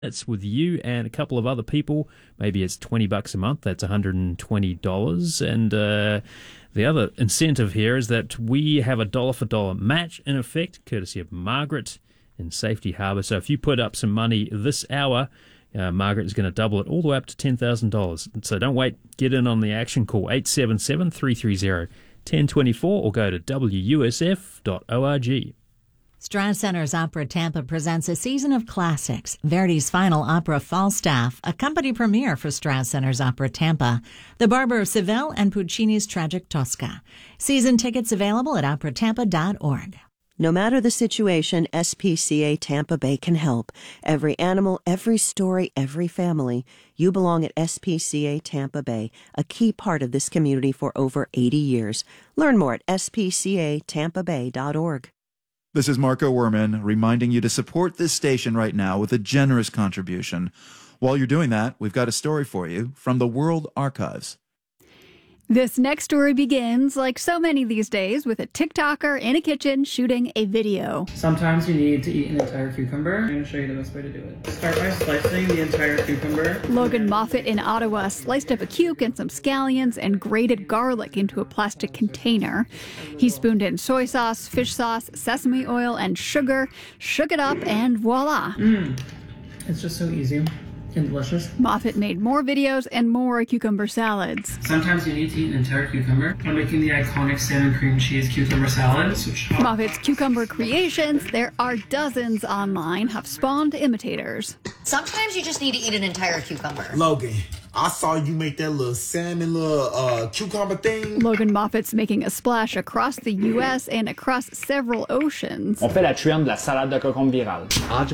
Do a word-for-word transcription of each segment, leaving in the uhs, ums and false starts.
It's with you and a couple of other people. Maybe it's twenty bucks a month. That's one hundred twenty dollars. And uh, the other incentive here is that we have a dollar for dollar match in effect, courtesy of Margaret in Safety Harbour. So if you put up some money this hour, uh, Margaret is going to double it all the way up to ten thousand dollars. So don't wait. Get in on the action. Call eight seven seven, three three zero, one zero two four or go to w u s f dot org. Strass Center's Opera Tampa presents a season of classics. Verdi's final opera, Falstaff, a company premiere for Strass Center's Opera Tampa. The Barber of Seville and Puccini's Tragic Tosca. Season tickets available at opera tampa dot org. No matter the situation, S P C A Tampa Bay can help. Every animal, every story, every family. You belong at S P C A Tampa Bay, a key part of this community for over eighty years. Learn more at s p c a tampa bay dot org. This is Marco Werman reminding you to support this station right now with a generous contribution. While you're doing that, we've got a story for you from the World Archives. This next story begins, like so many these days, with a TikToker in a kitchen shooting a video. Sometimes you need to eat an entire cucumber. I'm going to show you the best way to do it. Start by slicing the entire cucumber. Logan Moffat in Ottawa sliced up a cuke and some scallions and grated garlic into a plastic container. He spooned in soy sauce, fish sauce, sesame oil, and sugar, shook it up, and voila. Mmm, it's just so easy. And delicious. Moffat made more videos and more cucumber salads. Sometimes you need to eat an entire cucumber. I'm making the iconic salmon cream cheese cucumber salad. Moffat's cucumber creations, there are dozens online, have spawned imitators. Sometimes you just need to eat an entire cucumber. Logan, I saw you make that little salmon little uh, cucumber thing. Logan Moffat's making a splash across the U S and across several oceans. On fait la truande de la salade de concombre virale.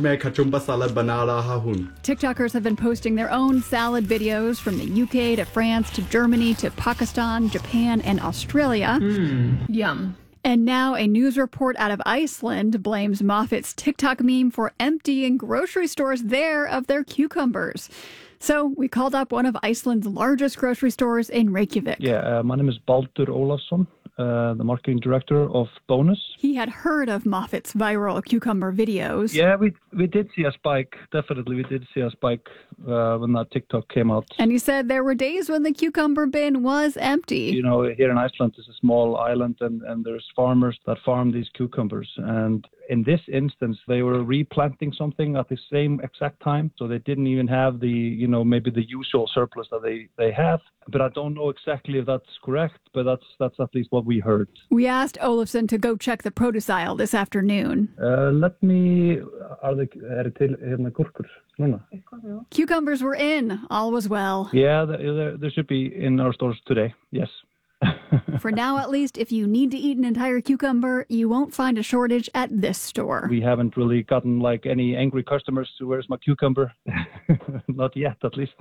TikTokers have been posting their own salad videos from the U K to France to Germany to Pakistan, Japan, and Australia. Mmm, yum. And now a news report out of Iceland blames Moffat's TikTok meme for emptying grocery stores there of their cucumbers. So we called up one of Iceland's largest grocery stores in Reykjavik. Yeah, uh, my name is Baldur Olafsson, uh, the marketing director of Bonus. He had heard of Moffat's viral cucumber videos. Yeah, we we did see a spike. Definitely, we did see a spike uh, when that TikTok came out. And he said there were days when the cucumber bin was empty. You know, here in Iceland, it's a small island, and, and there's farmers that farm these cucumbers. And in this instance, they were replanting something at the same exact time. So they didn't even have the, you know, maybe the usual surplus that they, they have. But I don't know exactly if that's correct, but that's that's at least what we heard. We asked Olafsson to go check the produce aisle this afternoon. Uh, let me... Are they, er til hérna gúrkur núna? Cucumbers were in. All was well. Yeah, there, there should be in our stores today. Yes. For now, at least, if you need to eat an entire cucumber, you won't find a shortage at this store. We haven't really gotten like any angry customers to where's my cucumber. Not yet, at least.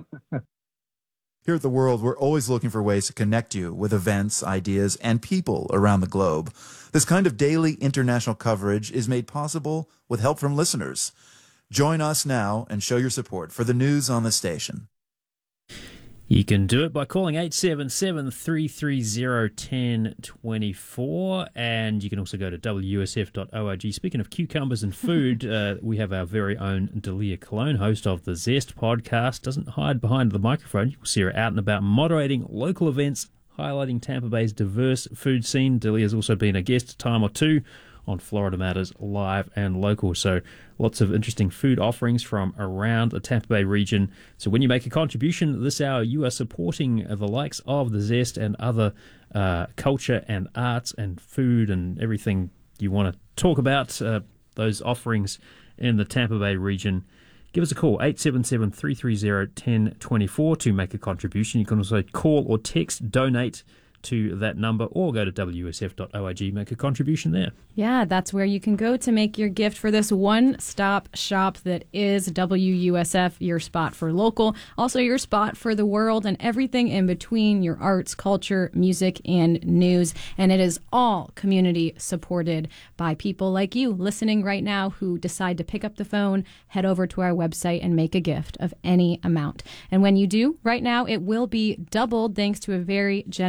Here at The World, we're always looking for ways to connect you with events, ideas, and people around the globe. This kind of daily international coverage is made possible with help from listeners. Join us now and show your support for the news on the station. You can do it by calling eight seven seven, three three zero, one zero two four, and you can also go to w u s f dot org. Speaking of cucumbers and food, uh, we have our very own Delia Colon, host of the Zest podcast, doesn't hide behind the microphone. You'll see her out and about moderating local events, highlighting Tampa Bay's diverse food scene. Delia's also been a guest a time or two on Florida Matters Live and Local. So lots of interesting food offerings from around the Tampa Bay region. So when you make a contribution this hour, you are supporting the likes of the Zest and other uh, culture and arts and food and everything you want to talk about, uh, those offerings in the Tampa Bay region. Give us a call, eight seven seven, three three zero, one zero two four to make a contribution. You can also call or text donate to that number or go to w u s f dot org, make a contribution there. Yeah, that's where you can go to make your gift for this one-stop shop that is W U S F, your spot for local, also your spot for the world and everything in between, your arts, culture, music, and news. And it is all community supported by people like you listening right now who decide to pick up the phone, head over to our website, and make a gift of any amount. And when you do, right now, it will be doubled thanks to a very generous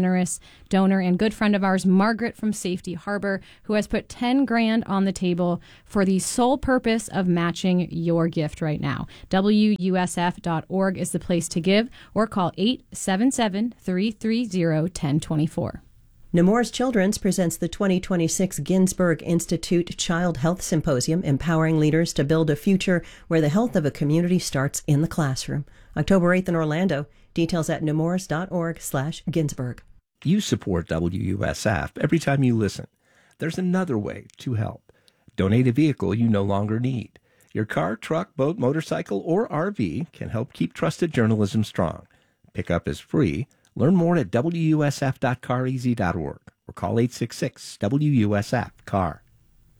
donor and good friend of ours, Margaret from Safety Harbor, who has put ten grand on the table for the sole purpose of matching your gift right now. W U S F dot org is the place to give, or call eight seven seven, three three zero, one zero two four. Nemours Children's presents the twenty twenty-six Ginsberg Institute Child Health Symposium, empowering leaders to build a future where the health of a community starts in the classroom. October eighth in Orlando. Details at nemours dot org slash Ginsberg. You support W U S F every time you listen. There's another way to help. Donate a vehicle you no longer need. Your car, truck, boat, motorcycle, or R V can help keep trusted journalism strong. Pickup is free. Learn more at W U S F dot car easy dot org or call eight six six W U S F C A R.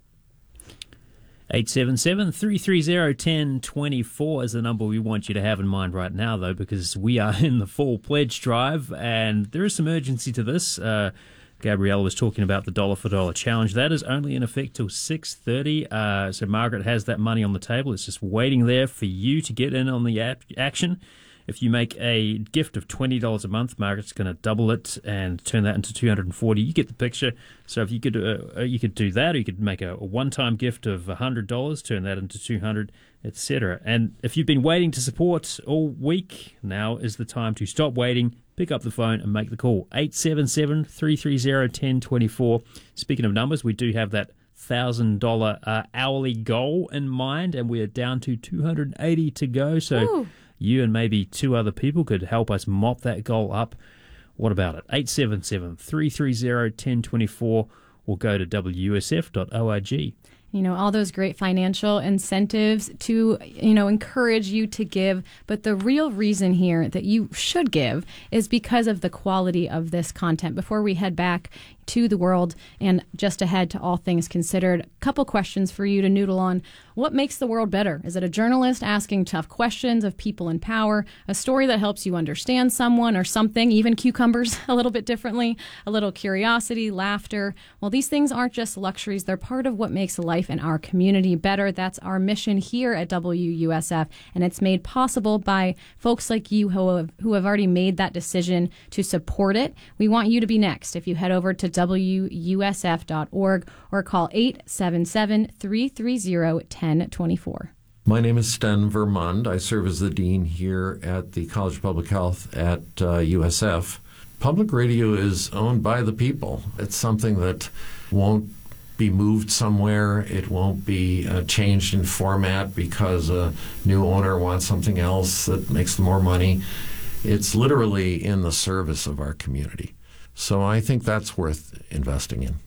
eight seven seven, three three zero, one zero two four is the number we want you to have in mind right now, though, because we are in the fall pledge drive and there is some urgency to this. Uh, Gabriella was talking about the dollar for dollar challenge. That is only in effect till six thirty. Uh, so Margaret has that money on the table. It's just waiting there for you to get in on the ap- action. If you make a gift of twenty dollars a month, Margaret's going to double it and turn that into two hundred forty dollars. You get the picture. So if you could uh, you could do that, or you could make a, a one-time gift of one hundred dollars, turn that into two hundred dollars, et cetera. And if you've been waiting to support all week, now is the time to stop waiting, pick up the phone and make the call. eight seven seven, three three zero, one zero two four. Speaking of numbers, we do have that one thousand dollars uh, hourly goal in mind, and we're down to two hundred eighty to go. So Ooh. You and maybe two other people could help us mop that goal up. What about it? eight seven seven, three three zero, one zero two four or go to W U S F dot org. You know, all those great financial incentives to, you know, encourage you to give. But the real reason here that you should give is because of the quality of this content. Before we head back to the world and just ahead to All Things Considered, a couple questions for you to noodle on. What makes the world better? Is it a journalist asking tough questions of people in power? A story that helps you understand someone or something, even cucumbers, a little bit differently? A little curiosity, laughter? Well, these things aren't just luxuries. They're part of what makes life in our community better. That's our mission here at W U S F, and it's made possible by folks like you who have, who have already made that decision to support it. We want you to be next. If you head over to W U S F dot org or call eight seven seven, three three zero, one zero two four. My name is Sten Vermund. I serve as the dean here at the College of Public Health at uh, U S F. Public radio is owned by the people. It's something that won't be moved somewhere. It won't be uh, changed in format because a new owner wants something else that makes them more money. It's literally in the service of our community. So I think that's worth investing in.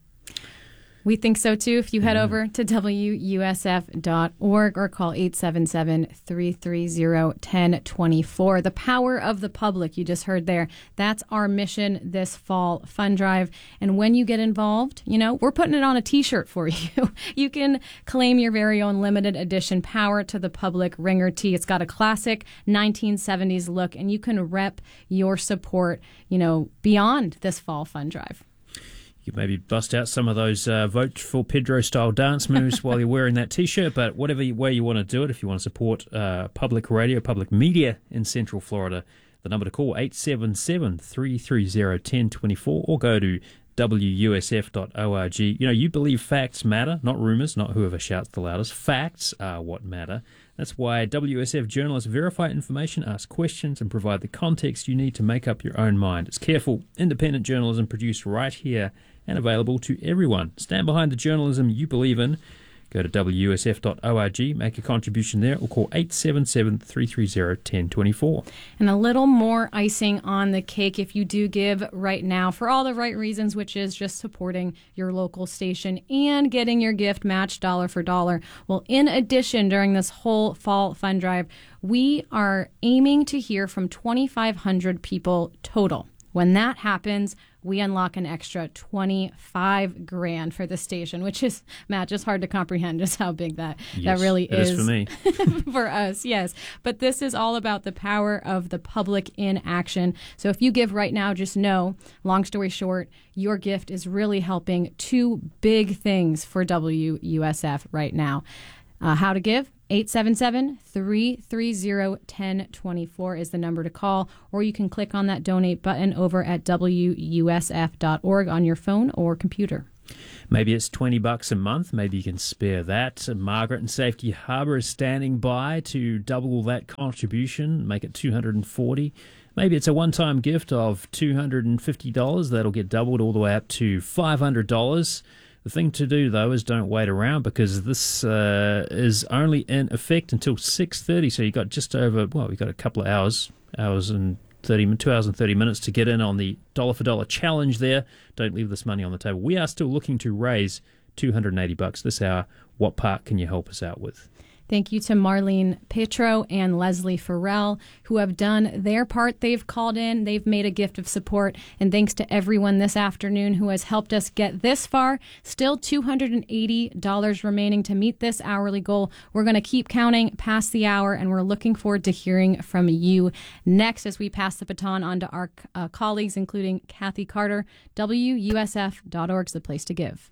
We think so, too. If you head over to W U S F dot org or call eight seven seven, three three zero, one zero two four. The power of the public, you just heard there. That's our mission this fall fund drive. And when you get involved, you know, we're putting it on a T-shirt for you. You can claim your very own limited edition Power to the Public Ringer tee. It's got a classic nineteen seventies look, and you can rep your support, you know, beyond this fall fund drive. You could maybe bust out some of those uh, Vote for Pedro-style dance moves while you're wearing that T-shirt, but whatever way you want to do it, if you want to support uh, public radio, public media in Central Florida, the number to call, eight seven seven, three three zero, one zero two four, or go to W U S F dot org. You know, you believe facts matter, not rumors, not whoever shouts the loudest. Facts are what matter. That's why W S F journalists verify information, ask questions, and provide the context you need to make up your own mind. It's careful, independent journalism produced right here and available to everyone. Stand behind the journalism you believe in. Go to W U S F dot org, make a contribution there, or call eight seven seven, three three zero, one zero two four. And a little more icing on the cake if you do give right now for all the right reasons, which is just supporting your local station and getting your gift matched dollar for dollar. Well, in addition, during this whole fall fund drive, we are aiming to hear from twenty-five hundred people total. When that happens, we unlock an extra twenty-five grand for the station, which is, Matt, just hard to comprehend just how big that, yes, that really it is. is for me. For us, yes. But this is all about the power of the public in action. So if you give right now, just know, long story short, your gift is really helping two big things for W U S F right now. Uh, how to give? eight seven seven, three three zero, one zero two four is the number to call, or you can click on that donate button over at W U S F dot org on your phone or computer. Maybe it's twenty bucks a month. Maybe you can spare that. Margaret and Safety Harbour is standing by to double that contribution, make it two hundred forty dollars. Maybe it's a one-time gift of two hundred fifty dollars. That'll get doubled all the way up to five hundred dollars. The thing to do, though, is don't wait around, because this uh, is only in effect until six thirty. So you've got just over, well, you've got a couple of hours, hours and thirty, two hours and thirty minutes to get in on the dollar for dollar challenge there. Don't leave this money on the table. We are still looking to raise two hundred eighty bucks this hour. What part can you help us out with? Thank you to Marlene Petro and Leslie Farrell, who have done their part. They've called in. They've made a gift of support. And thanks to everyone this afternoon who has helped us get this far. Still two hundred eighty dollars remaining to meet this hourly goal. We're going to keep counting past the hour, and we're looking forward to hearing from you next as we pass the baton on to our uh, colleagues, including Kathy Carter. W U S F dot org is the place to give.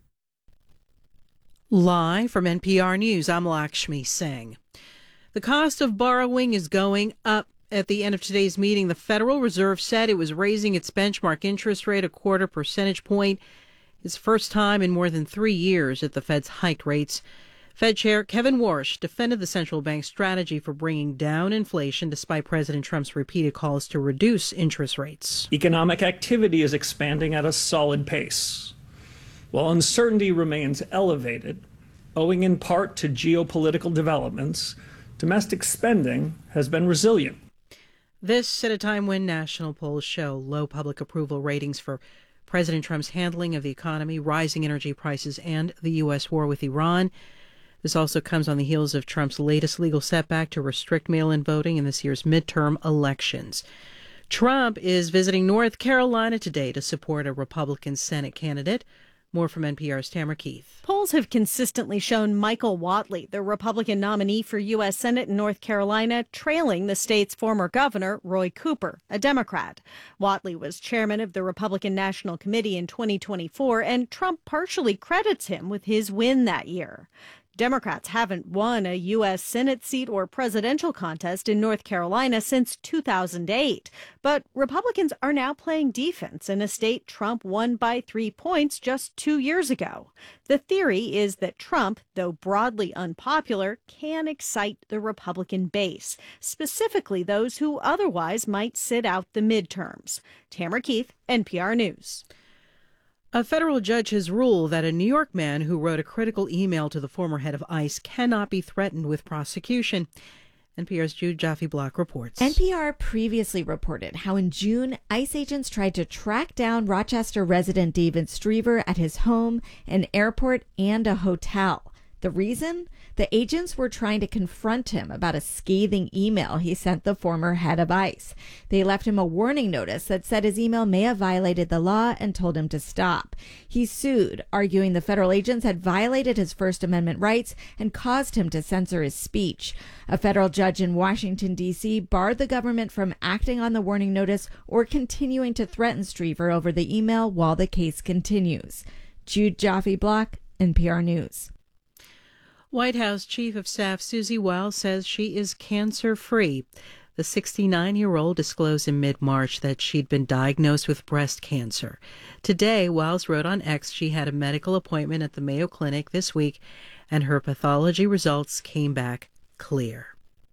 Live from N P R News, I'm Lakshmi Singh. The cost of borrowing is going up. At the end of today's meeting, the Federal Reserve said it was raising its benchmark interest rate a quarter percentage point. It's the first time in more than three years that the Fed's hiked rates. Fed Chair Kevin Warsh defended the central bank's strategy for bringing down inflation despite President Trump's repeated calls to reduce interest rates. Economic activity is expanding at a solid pace, while uncertainty remains elevated, owing in part to geopolitical developments. Domestic spending has been resilient. This at a time when national polls show low public approval ratings for President Trump's handling of the economy, rising energy prices, and the U S war with Iran. This also comes on the heels of Trump's latest legal setback to restrict mail-in voting in this year's midterm elections. Trump is visiting North Carolina today to support a Republican Senate candidate. More from N P R's Tamara Keith. Polls have consistently shown Michael Whatley, the Republican nominee for U S Senate in North Carolina, trailing the state's former governor, Roy Cooper, a Democrat. Whatley was chairman of the Republican National Committee in twenty twenty-four, and Trump partially credits him with his win that year. Democrats haven't won a U S Senate seat or presidential contest in North Carolina since two thousand eight. But Republicans are now playing defense in a state Trump won by three points just two years ago. The theory is that Trump, though broadly unpopular, can excite the Republican base, specifically those who otherwise might sit out the midterms. Tamara Keith, N P R News. A federal judge has ruled that a New York man who wrote a critical email to the former head of ICE cannot be threatened with prosecution. N P R's Jude Jaffe-Block reports. N P R previously reported how in June, ICE agents tried to track down Rochester resident David Striever at his home, an airport, and a hotel. The reason? The agents were trying to confront him about a scathing email he sent the former head of ICE. They left him a warning notice that said his email may have violated the law and told him to stop. He sued, arguing the federal agents had violated his First Amendment rights and caused him to censor his speech. A federal judge in Washington, D C barred the government from acting on the warning notice or continuing to threaten Striever over the email while the case continues. Jude Jaffe-Block, N P R News. White House Chief of Staff Susie Wiles says she is cancer-free. The sixty-nine-year-old disclosed in mid-March that she'd been diagnosed with breast cancer. Today, Wiles wrote on X she had a medical appointment at the Mayo Clinic this week, and her pathology results came back clear.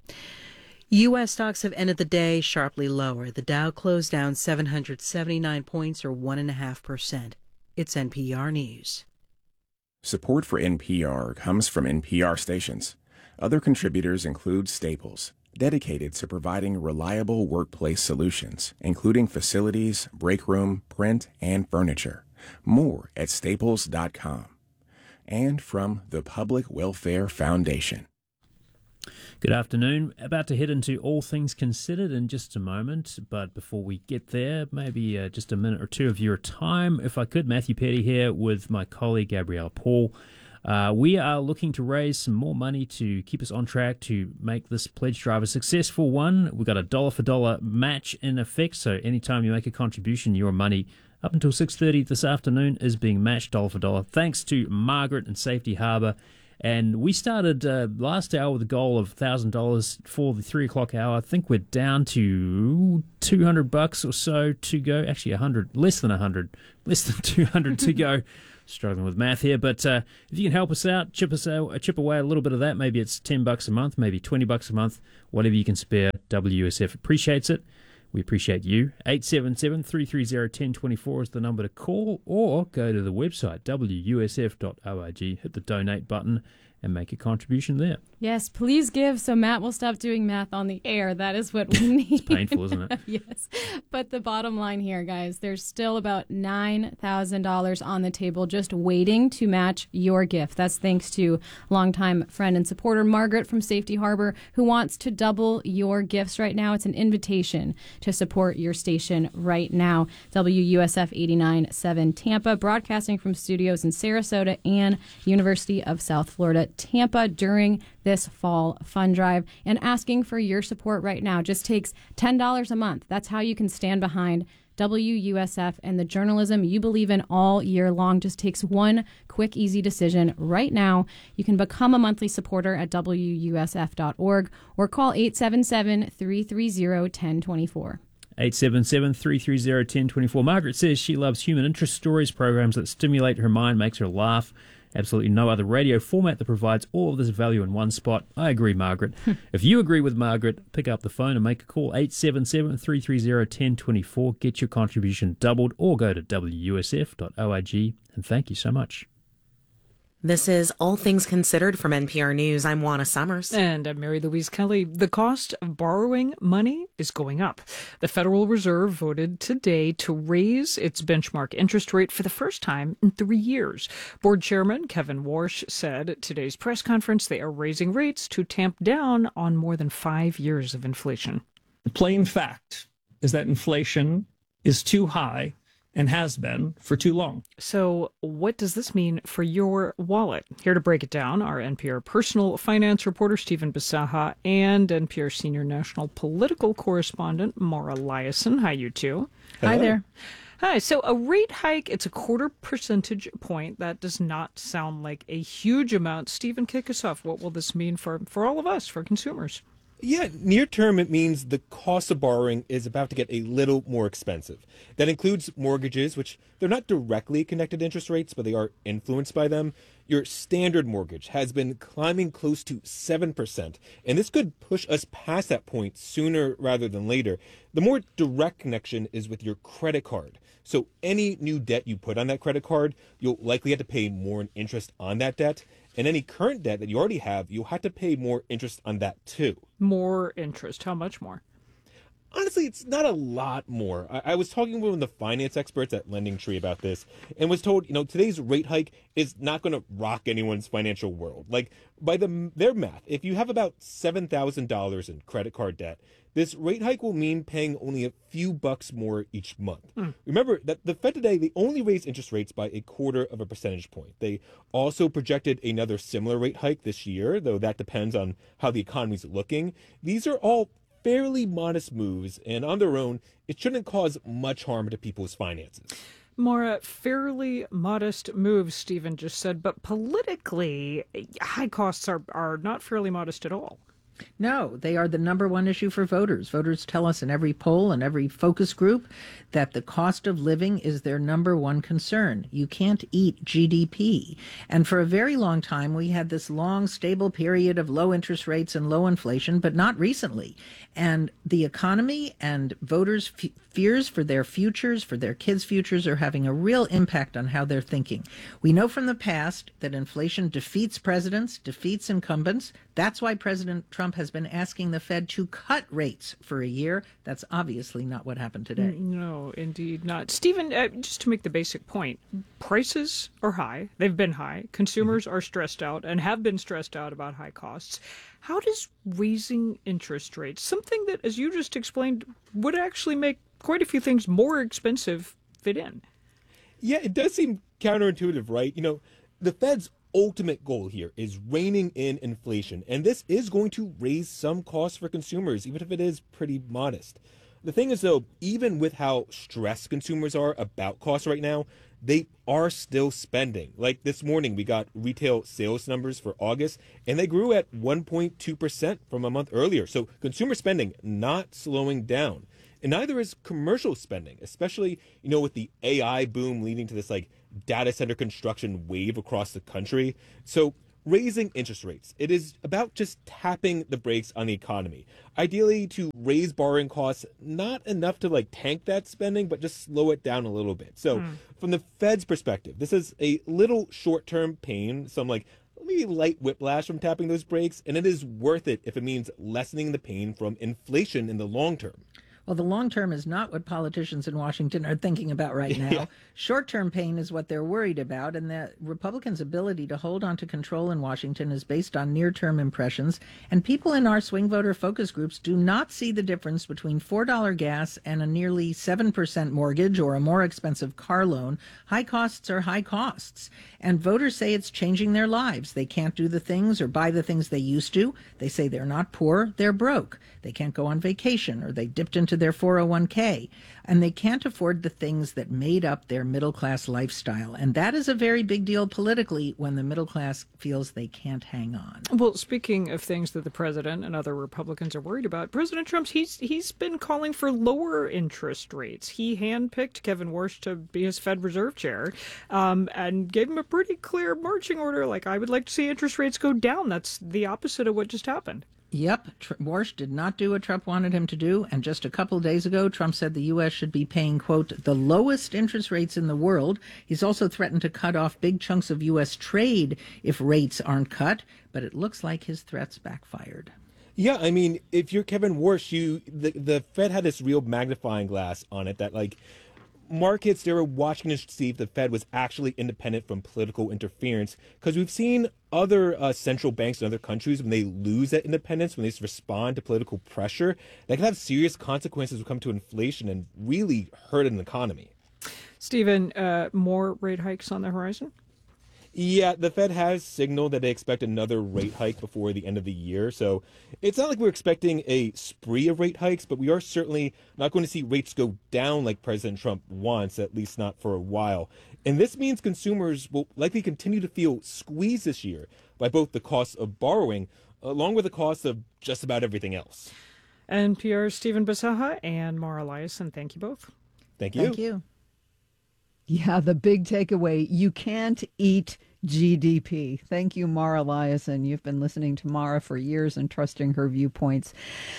U S stocks have ended the day sharply lower. The Dow closed down seven hundred seventy-nine points, or one point five percent. It's N P R News. Support for N P R comes from N P R stations. Other contributors include Staples, dedicated to providing reliable workplace solutions, including facilities, break room, print, and furniture. More at staples dot com. And from the Public Welfare Foundation. Good afternoon. About to head into All Things Considered in just a moment, but before we get there, maybe uh, just a minute or two of your time, if I could. Matthew Petty here with my colleague Gabrielle Paul. Uh, we are looking to raise some more money to keep us on track to make this pledge drive a successful one. We've got a dollar for dollar match in effect, so anytime you make a contribution, your money up until six thirty this afternoon is being matched dollar for dollar. Thanks to Margaret and Safety Harbour And we started uh, last hour with a goal of one thousand dollars for the three o'clock hour. I think we're down to two hundred bucks or so to go. Actually, one hundred, less than one hundred, less than two hundred to go. Struggling with math here, but uh, if you can help us out, chip us out, chip away a little bit of that. Maybe it's ten bucks a month, maybe twenty bucks a month, whatever you can spare. W U S F appreciates it. We appreciate you. eight seven seven, three three zero, one zero two four is the number to call, or go to the website w u s f dot org, hit the donate button, and make a contribution there. Yes, please give so Matt will stop doing math on the air. That is what we need. It's painful, isn't it? Yes. But the bottom line here, guys, there's still about nine thousand dollars on the table just waiting to match your gift. That's thanks to longtime friend and supporter Margaret from Safety Harbor, who wants to double your gifts right now. It's an invitation to support your station right now. W U S F eighty-nine point seven Tampa, broadcasting from studios in Sarasota and University of South Florida, Tampa, during this fall fund drive, and asking for your support right now just takes ten dollars a month. That's how you can stand behind W U S F and the journalism you believe in all year long. Just takes one quick, easy decision right now. You can become a monthly supporter at w u s f dot org or call eight seven seven, three three zero, one zero two four. eight seven seven, three three zero, one zero two four. Margaret says she loves human interest stories, programs that stimulate her mind, makes her laugh. Absolutely no other radio format that provides all of this value in one spot. I agree, Margaret. If you agree with Margaret, pick up the phone and make a call. eight seven seven, three three zero, one zero two four. Get your contribution doubled, or go to w u s f dot org. And thank you so much. This is All Things Considered from N P R News. I'm Juana Summers. And I'm Mary Louise Kelly. The cost of borrowing money is going up. The Federal Reserve voted today to raise its benchmark interest rate for the first time in three years. Board Chairman Kevin Warsh said at today's press conference they are raising rates to tamp down on more than five years of inflation. The plain fact is that inflation is too high and has been for too long. So what does this mean for your wallet? Here to break it down are N P R personal finance reporter Stephen Bisaha and N P R senior national political correspondent Mara Liasson. Hi, you two. Hello. Hi there. Hi. So a rate hike, it's a quarter percentage point. That does not sound like a huge amount. Stephen, kick us off. What will this mean for, for all of us, for consumers? Yeah, near term, it means the cost of borrowing is about to get a little more expensive. That includes mortgages, which they're not directly connected to interest rates, but they are influenced by them. Your standard mortgage has been climbing close to seven percent, and this could push us past that point sooner rather than later. The more direct connection is with your credit card. So any new debt you put on that credit card, you'll likely have to pay more in interest on that debt. And any current debt that you already have, you'll have to pay more interest on that too. More interest. How much more? Honestly, it's not a lot more. I, I was talking with one of the finance experts at LendingTree about this and was told, you know, today's rate hike is not going to rock anyone's financial world. Like, by the their math, if you have about seven thousand dollars in credit card debt, this rate hike will mean paying only a few bucks more each month. Mm. Remember that the Fed today, they only raised interest rates by a quarter of a percentage point. They also projected another similar rate hike this year, though that depends on how the economy's looking. These are all fairly modest moves, and on their own, it shouldn't cause much harm to people's finances. Maura, fairly modest moves, Stephen just said, but politically, high costs are, are not fairly modest at all. No, they are the number one issue for voters. Voters tell us in every poll and every focus group that the cost of living is their number one concern. You can't eat G D P. And for a very long time, we had this long, stable period of low interest rates and low inflation, but not recently. And the economy and voters' f- fears for their futures, for their kids' futures, are having a real impact on how they're thinking. We know from the past that inflation defeats presidents, defeats incumbents. That's why President Trump has been asking the Fed to cut rates for a year. That's obviously not what happened today. No, indeed not. Stephen, uh, just to make the basic point, prices are high. They've been high. Consumers mm-hmm. are stressed out and have been stressed out about high costs. How does raising interest rates, something that, as you just explained, would actually make quite a few things more expensive, fit in? Yeah, it does seem counterintuitive, right? You know, the Fed's ultimate goal here is reining in inflation, and this is going to raise some costs for consumers, even if it is pretty modest. The thing is, though, even with how stressed consumers are about costs right now, they are still spending. Like this morning, we got retail sales numbers for August, and they grew at one point two percent from a month earlier. So consumer spending not slowing down. And neither is commercial spending, especially, you know, with the A I boom leading to this like data center construction wave across the country. So raising interest rates, it is about just tapping the brakes on the economy. Ideally to raise borrowing costs, not enough to like tank that spending, but just slow it down a little bit. So mm. from the Fed's perspective, this is a little short-term pain, some like maybe light whiplash from tapping those brakes, and it is worth it if it means lessening the pain from inflation in the long term. Well, the long term is not what politicians in Washington are thinking about right now. Yeah. Short-term pain is what they're worried about, and the Republicans' ability to hold on to control in Washington is based on near-term impressions, and people in our swing voter focus groups do not see the difference between four dollars gas and a nearly seven percent mortgage or a more expensive car loan. High costs are high costs, and voters say it's changing their lives. They can't do the things or buy the things they used to. They say they're not poor, they're broke. They can't go on vacation, or they dipped into their four oh one k, and they can't afford the things that made up their middle-class lifestyle. And that is a very big deal politically when the middle class feels they can't hang on. Well, speaking of things that the president and other Republicans are worried about, President Trump, he's he's been calling for lower interest rates. He handpicked Kevin Warsh to be his Fed Reserve chair um, and gave him a pretty clear marching order, like, I would like to see interest rates go down. That's the opposite of what just happened. Yep, Tr- Warsh did not do what Trump wanted him to do, and just a couple of days ago, Trump said the U S should be paying, quote, the lowest interest rates in the world. He's also threatened to cut off big chunks of U S trade if rates aren't cut, but it looks like his threats backfired. Yeah, I mean, if you're Kevin Warsh, you the, the Fed had this real magnifying glass on it that, like, markets, they were watching to see if the Fed was actually independent from political interference, because we've seen other uh, central banks in other countries, when they lose that independence, when they respond to political pressure, that can have serious consequences when it comes to inflation and really hurt an economy. Stephen, uh, more rate hikes on the horizon? Yeah, the Fed has signaled that they expect another rate hike before the end of the year. So it's not like we're expecting a spree of rate hikes, but we are certainly not going to see rates go down like President Trump wants, at least not for a while. And this means consumers will likely continue to feel squeezed this year by both the cost of borrowing along with the cost of just about everything else. N P R's Stephen Bisaha and Mara Liasson, thank you both. Thank you. Thank you. Yeah, the big takeaway, you can't eat G D P. Thank you, Mara Liasson. You've been listening to Mara for years and trusting her viewpoints.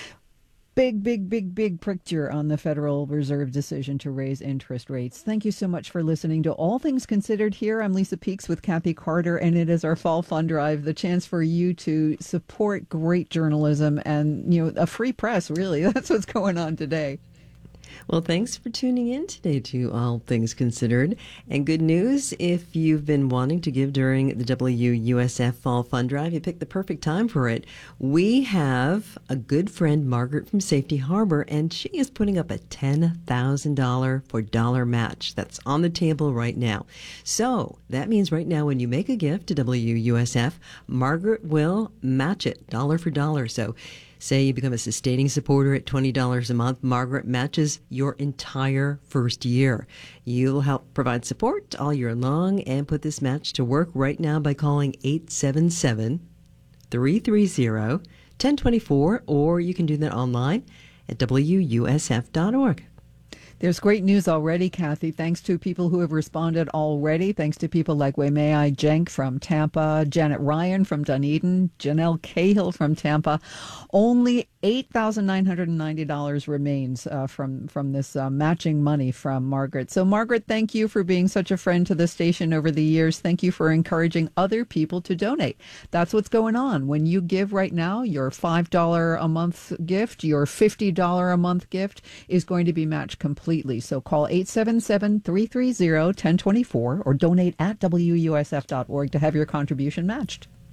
Big, big, big, big picture on the Federal Reserve decision to raise interest rates. Thank you so much for listening to All Things Considered here. I'm Lisa Peeks with Kathy Carter, and it is our Fall Fund Drive, the chance for you to support great journalism and, you know, a free press, really. That's what's going on today. Well, thanks for tuning in today to All Things Considered. And good news, if you've been wanting to give during the W U S F Fall Fund Drive, you picked the perfect time for it. We have a good friend, Margaret from Safety Harbor, and she is putting up a ten thousand dollars for dollar match. That's on the table right now. So that means right now when you make a gift to W U S F, Margaret will match it dollar for dollar. So say you become a sustaining supporter at twenty dollars a month, Margaret matches your entire first year. You'll help provide support all year long and put this match to work right now by calling eight seven seven, three three zero, one zero two four, or you can do that online at W U S F dot org. There's great news already, Kathy, thanks to people who have responded already. Thanks to people like Waymai Jenk from Tampa, Janet Ryan from Dunedin, Janelle Cahill from Tampa. Only eight thousand nine hundred ninety dollars remains uh, from, from this uh, matching money from Margaret. So, Margaret, thank you for being such a friend to the station over the years. Thank you for encouraging other people to donate. That's what's going on. When you give right now, your five dollars a month gift, your fifty dollars a month gift is going to be matched completely. So call eight seven seven, three three zero, one zero two four or donate at W U S F dot org to have your contribution matched.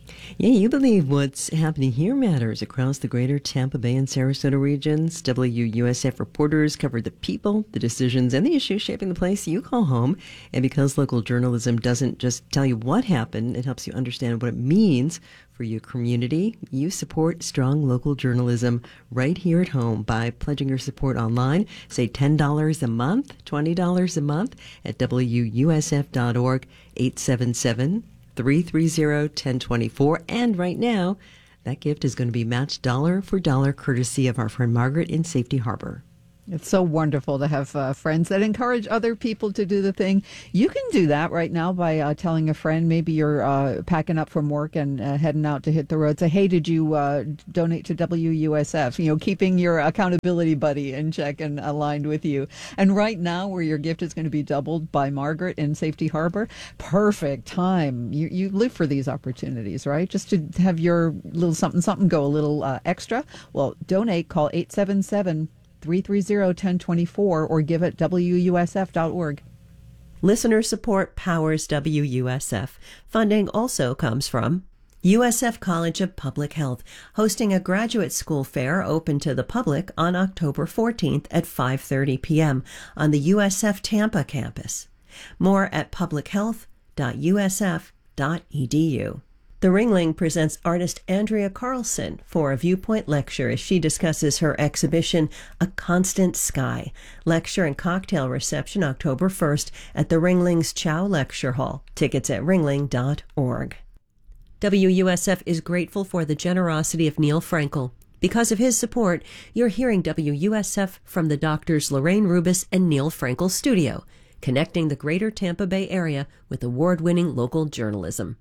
Yeah, you believe what's happening here matters across the greater Tampa Bay and Sarasota regions. W U S F reporters cover the people, the decisions, and the issues shaping the place you call home. And because local journalism doesn't just tell you what happened, it helps you understand what it means for your community. You support strong local journalism right here at home by pledging your support online. Say ten dollars a month, twenty dollars a month at W U S F dot org, eight seven seven, three three zero, one zero two four. And right now, that gift is going to be matched dollar for dollar courtesy of our friend Margaret in Safety Harbor. It's so wonderful to have uh, friends that encourage other people to do the thing. You can do that right now by uh, telling a friend, maybe you're uh, packing up from work and uh, heading out to hit the road. Say, hey, did you uh, donate to W U S F? You know, keeping your accountability buddy in check and aligned with you. And right now, where your gift is going to be doubled by Margaret in Safety Harbor, perfect time. You, you live for these opportunities, right? Just to have your little something, something go a little uh, extra. Well, donate, call eight seven seven, three three zero, one zero two four or give at W U S F dot org. Listener support powers W U S F. Funding also comes from U S F College of Public Health, hosting a graduate school fair open to the public on October fourteenth at five thirty p.m. on the U S F Tampa campus. More at public health dot U S F dot E D U. The Ringling presents artist Andrea Carlson for a viewpoint lecture as she discusses her exhibition, A Constant Sky. Lecture and cocktail reception October first at the Ringling's Chow Lecture Hall. Tickets at ringling dot org. W U S F is grateful for the generosity of Neil Frankel. Because of his support, you're hearing W U S F from the doctors Lorraine Rubis and Neil Frankel Studio, connecting the greater Tampa Bay area with award-winning local journalism.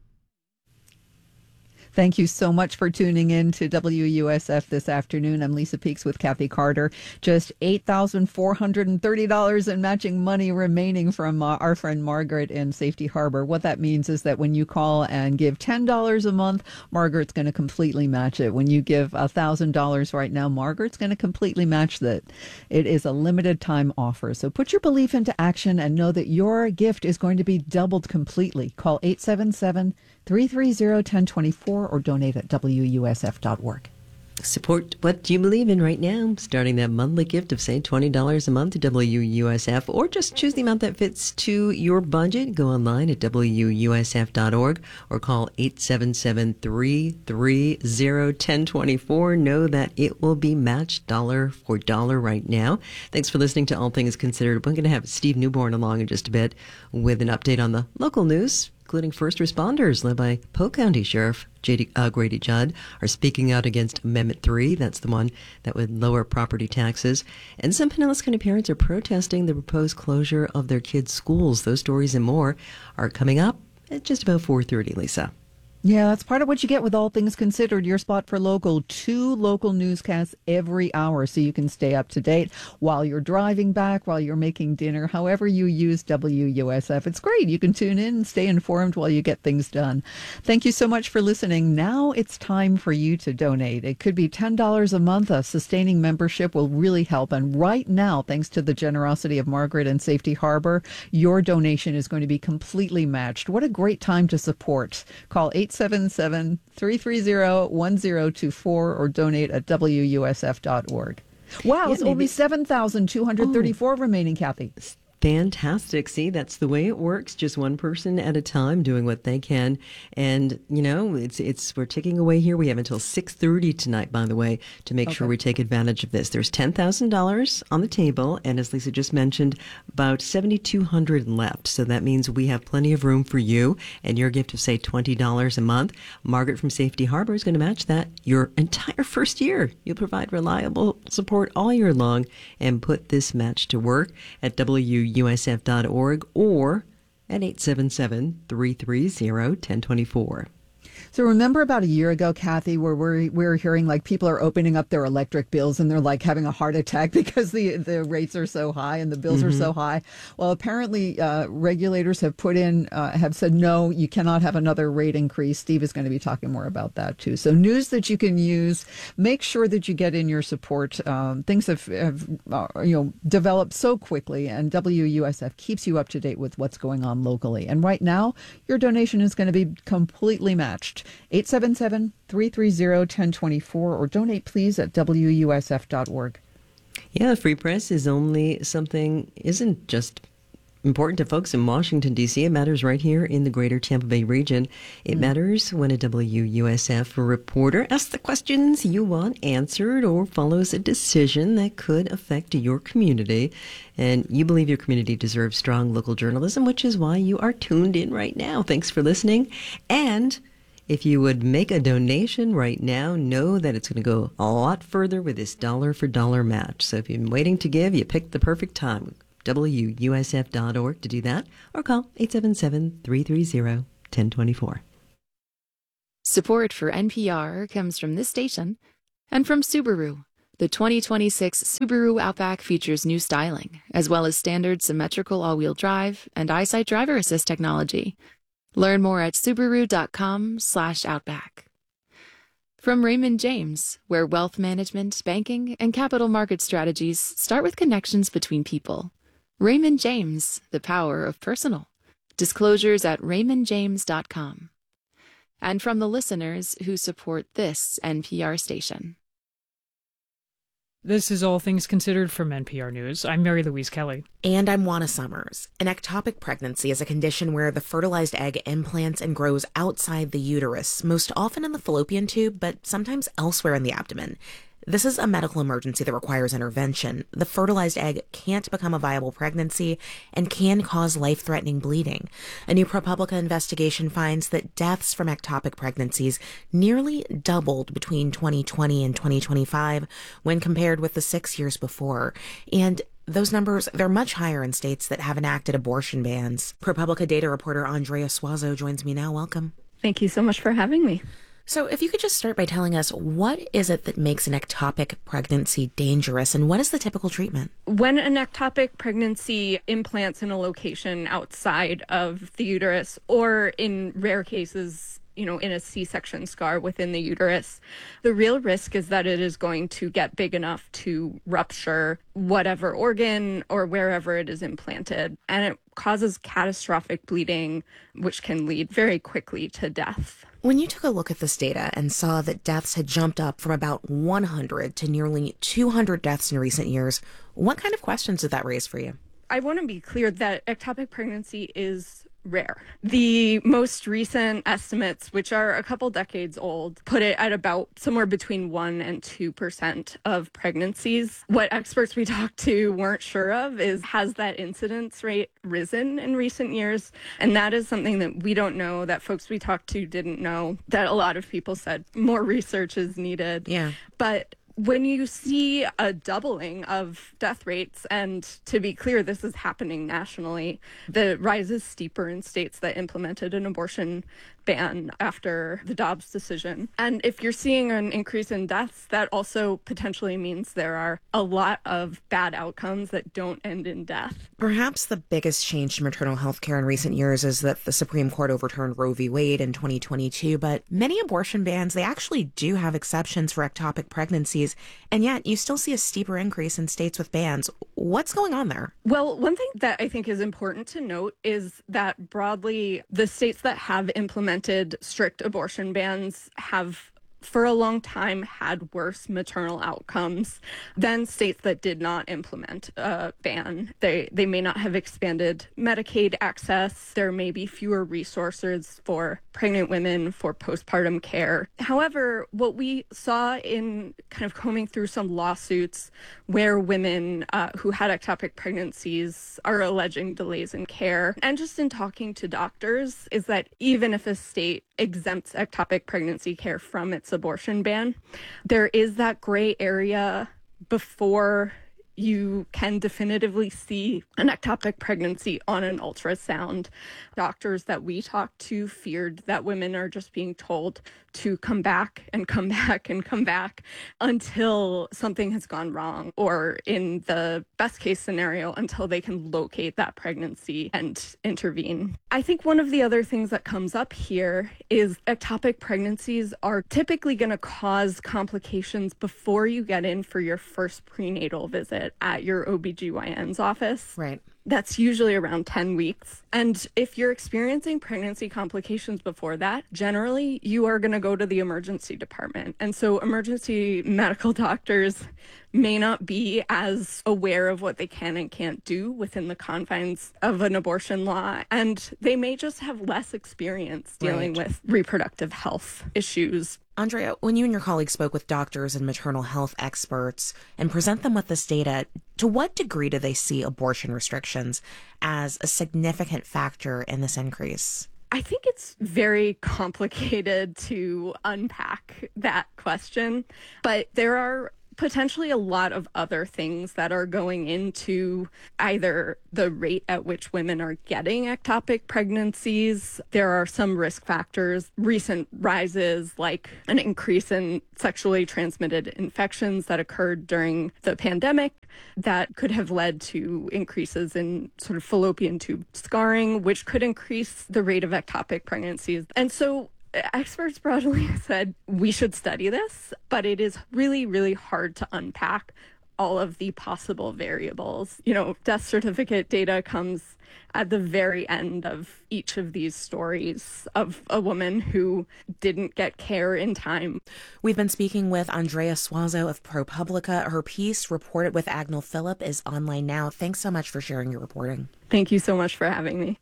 Thank you so much for tuning in to W U S F this afternoon. I'm Lisa Peeks with Kathy Carter. Just eight thousand four hundred thirty dollars in matching money remaining from uh, our friend Margaret in Safety Harbor. What that means is that when you call and give ten dollars a month, Margaret's going to completely match it. When you give one thousand dollars right now, Margaret's going to completely match that. It is a limited time offer. So put your belief into action and know that your gift is going to be doubled completely. Call eight seven seven, three three zero, one zero two four or donate at W U S F dot org. Support what you believe in right now, starting that monthly gift of, say, twenty dollars a month to W U S F, or just choose the amount that fits to your budget. Go online at W U S F dot org or call eight seven seven, three three zero, one zero two four. Know that it will be matched dollar for dollar right now. Thanks for listening to All Things Considered. We're going to have Steve Newborn along in just a bit with an update on the local news, including first responders led by Polk County Sheriff J D, uh, Grady Judd, are speaking out against Amendment three. That's the one that would lower property taxes. And some Pinellas County parents are protesting the proposed closure of their kids' schools. Those stories and more are coming up at just about four thirty, Lisa. Yeah, that's part of what you get with All Things Considered, your spot for local. Two local newscasts every hour so you can stay up to date while you're driving back, while you're making dinner, however you use W U S F. It's great. You can tune in and stay informed while you get things done. Thank you so much for listening. Now it's time for you to donate. It could be ten dollars a month. A sustaining membership will really help. And right now, thanks to the generosity of Margaret and Safety Harbor, your donation is going to be completely matched. What a great time to support. Call eight seven seven, three three zero, one zero two four or donate at W U S F dot org. Wow, Yeah, it's maybe- only seven thousand two hundred thirty-four remaining, Kathy. Fantastic. See, that's the way it works. Just one person at a time doing what they can. And, you know, it's it's we're ticking away here. We have until six thirty tonight, by the way, to make sure Okay. we take advantage of this. There's ten thousand dollars on the table. And as Lisa just mentioned, about seven thousand two hundred left. So that means we have plenty of room for you and your gift of, say, twenty dollars a month. Margaret from Safety Harbor is going to match that your entire first year. You'll provide reliable support all year long and put this match to work at W U S F dot org or at eight seven seven, three three zero, one zero two four. So remember about a year ago, Kathy, where we're, we're hearing like people are opening up their electric bills and they're like having a heart attack because the, the rates are so high and the bills Mhm. are so high. Well, apparently uh, regulators have put in, uh, have said, no, you cannot have another rate increase. Steve is going to be talking more about that too. So news that you can use. Make sure that you get in your support. Um, things have, have uh, you know, developed so quickly, and W U S F keeps you up to date with what's going on locally. And right now, your donation is going to be completely matched. reached. eight seven seven, three three zero, one zero two four or donate please at W U S F dot org. Yeah, free press is only something, isn't just important to folks in Washington, D C. It matters right here in the greater Tampa Bay region. It mm. matters when a W U S F reporter asks the questions you want answered or follows a decision that could affect your community. And you believe your community deserves strong local journalism, which is why you are tuned in right now. Thanks for listening. And if you would make a donation right now, know that it's going to go a lot further with this dollar for dollar match. So if you've been waiting to give, you picked the perfect time. W U S F dot org to do that, or call eight seven seven, three three zero, one zero two four. Support for N P R comes from this station and from Subaru. The twenty twenty-six Subaru Outback features new styling, as well as standard symmetrical all-wheel drive and EyeSight driver assist technology. Learn more at Subaru.com slash Outback. From Raymond James, where wealth management, banking, and capital market strategies start with connections between people. Raymond James, the power of personal. Disclosures at raymond james dot com. And from the listeners who support this N P R station. This is All Things Considered from N P R News. I'm Mary Louise Kelly. And I'm Juana Summers. An ectopic pregnancy is a condition where the fertilized egg implants and grows outside the uterus, most often in the fallopian tube, but sometimes elsewhere in the abdomen. This is a medical emergency that requires intervention. The fertilized egg can't become a viable pregnancy and can cause life-threatening bleeding. A new ProPublica investigation finds that deaths from ectopic pregnancies nearly doubled between twenty twenty and twenty twenty-five when compared with the six years before. And those numbers, they're much higher in states that have enacted abortion bans. ProPublica data reporter Andrea Suazo joins me now. Welcome. Thank you so much for having me. So if you could just start by telling us, what is it that makes an ectopic pregnancy dangerous, and what is the typical treatment? When an ectopic pregnancy implants in a location outside of the uterus, or in rare cases, you know, in a C-section scar within the uterus, the real risk is that it is going to get big enough to rupture whatever organ or wherever it is implanted, and it causes catastrophic bleeding, which can lead very quickly to death. When you took a look at this data and saw that deaths had jumped up from about one hundred to nearly two hundred deaths in recent years, what kind of questions did that raise for you? I want to be clear that ectopic pregnancy is rare. The most recent estimates, which are a couple decades old, put it at about somewhere between one and two percent of pregnancies. What experts we talked to weren't sure of is, has that incidence rate risen in recent years? And that is something that we don't know, that folks we talked to didn't know, that a lot of people said more research is needed. Yeah. But when you see a doubling of death rates, and to be clear, this is happening nationally, the rise is steeper in states that implemented an abortion ban after the Dobbs decision. And if you're seeing an increase in deaths, that also potentially means there are a lot of bad outcomes that don't end in death. Perhaps the biggest change to maternal health care in recent years is that the Supreme Court overturned Roe v. Wade in twenty twenty-two, but many abortion bans, they actually do have exceptions for ectopic pregnancies, and yet you still see a steeper increase in states with bans. What's going on there? Well, one thing that I think is important to note is that broadly, the states that have implemented strict abortion bans have for a long time had worse maternal outcomes than states that did not implement a ban. They they may not have expanded Medicaid access. There may be fewer resources for pregnant women for postpartum care. However, what we saw in kind of combing through some lawsuits where women uh, who had ectopic pregnancies are alleging delays in care, and just in talking to doctors, is that even if a state exempts ectopic pregnancy care from its abortion ban, there is that gray area before you can definitively see an ectopic pregnancy on an ultrasound. Doctors that we talked to feared that women are just being told to come back and come back and come back until something has gone wrong, or in the best case scenario, until they can locate that pregnancy and intervene. I think one of the other things that comes up here is ectopic pregnancies are typically going to cause complications before you get in for your first prenatal visit. visit at your O B G Y N's office. Right. That's usually around ten weeks. And if you're experiencing pregnancy complications before that, generally you are going to go to the emergency department. And so emergency medical doctors may not be as aware of what they can and can't do within the confines of an abortion law. And they may just have less experience dealing Right. with reproductive health issues. Andrea, when you and your colleagues spoke with doctors and maternal health experts and present them with this data, to what degree do they see abortion restrictions as a significant factor in this increase? I think it's very complicated to unpack that question, but there are potentially a lot of other things that are going into either the rate at which women are getting ectopic pregnancies. There are some risk factors, recent rises like an increase in sexually transmitted infections that occurred during the pandemic that could have led to increases in sort of fallopian tube scarring, which could increase the rate of ectopic pregnancies. And so experts broadly said we should study this, but it is really, really hard to unpack all of the possible variables. You know, death certificate data comes at the very end of each of these stories of a woman who didn't get care in time. We've been speaking with Andrea Suazo of ProPublica. Her piece, reported with Agnel Phillip, is online now. Thanks so much for sharing your reporting. Thank you so much for having me.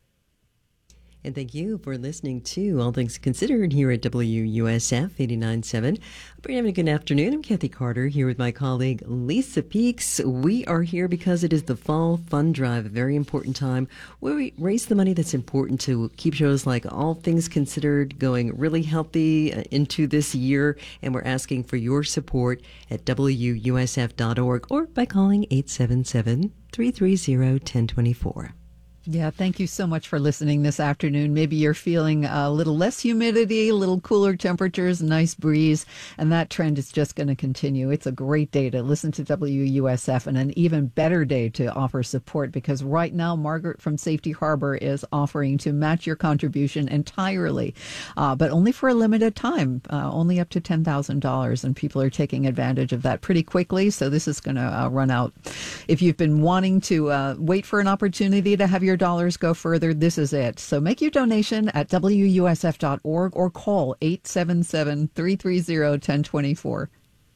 And thank you for listening to All Things Considered here at W U S F eighty-nine point seven. Brian, good afternoon. I'm Kathy Carter here with my colleague Lisa Peaks. We are here because it is the Fall Fund Drive, a very important time where we raise the money that's important to keep shows like All Things Considered going really healthy into this year. And we're asking for your support at W U S F dot org or by calling eight seven seven, three three zero, one zero two four. Yeah, thank you so much for listening this afternoon. Maybe you're feeling a little less humidity, a little cooler temperatures, nice breeze, and that trend is just going to continue. It's a great day to listen to W U S F and an even better day to offer support because right now Margaret from Safety Harbor is offering to match your contribution entirely, uh, but only for a limited time, uh, only up to ten thousand dollars, and people are taking advantage of that pretty quickly, so this is going to uh, run out. If you've been wanting to uh, wait for an opportunity to have your dollars go further, this is it. So make your donation at W U S F dot org or call eight seven seven, three three zero, one zero two four.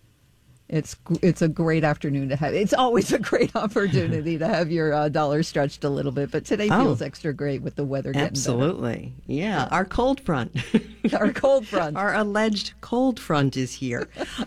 It's it's a great afternoon to have. It's always a great opportunity to have your uh, dollar stretched a little bit, but today Oh. feels extra great with the weather getting Absolutely. Yeah, our cold front. our cold front. Our alleged cold front is here.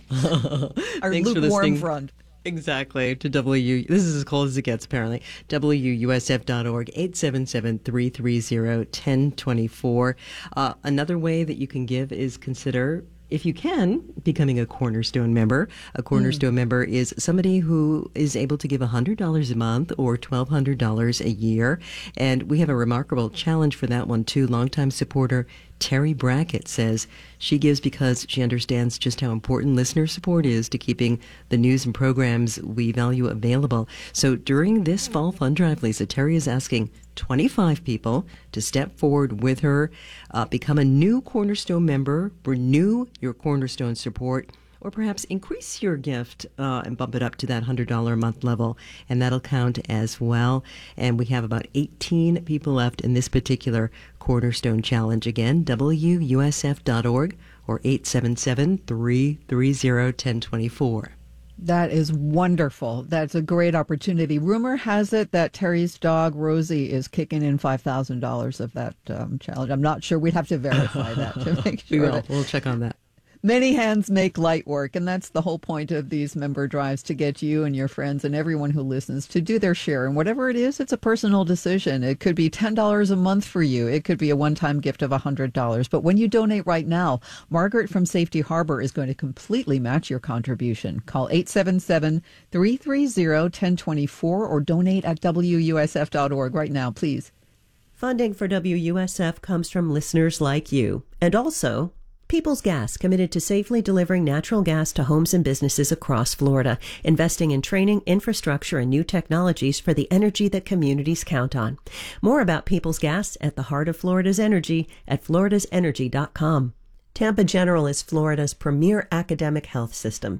Our Thanks for lukewarm listening. front. Exactly. To W. This is as cold as it gets, apparently. W U S F dot org, eight seven seven, three three zero, one zero two four. Uh, another way that you can give is consider, if you can, becoming a Cornerstone member. A Cornerstone mm. member is somebody who is able to give one hundred dollars a month or twelve hundred dollars a year. And we have a remarkable challenge for that one, too. Longtime supporter Terry Brackett says she gives because she understands just how important listener support is to keeping the news and programs we value available. So during this Fall Fund Drive, Lisa, Terry is asking twenty-five people to step forward with her, uh, become a new Cornerstone member, renew your Cornerstone support, or perhaps increase your gift uh, and bump it up to that one hundred dollars a month level, and that'll count as well. And we have about eighteen people left in this particular Cornerstone Challenge. Again, W U S F dot org or eight seven seven, three three zero, one zero two four. That is wonderful. That's a great opportunity. Rumor has it that Terry's dog, Rosie, is kicking in five thousand dollars of that um, challenge. I'm not sure. We'd have to verify that to make sure. We will. that- We'll check on that. Many hands make light work, and that's the whole point of these member drives, to get you and your friends and everyone who listens to do their share. And whatever it is, it's a personal decision. It could be ten dollars a month for you. It could be a one-time gift of one hundred dollars. But when you donate right now, Margaret from Safety Harbor is going to completely match your contribution. Call eight seven seven, three three zero, one zero two four or donate at W U S F dot org right now, please. Funding for W U S F comes from listeners like you, and also Peoples Gas, committed to safely delivering natural gas to homes and businesses across Florida, investing in training, infrastructure, and new technologies for the energy that communities count on. More about Peoples Gas, at the heart of Florida's energy, at floridas energy dot com. Tampa General is Florida's premier academic health system.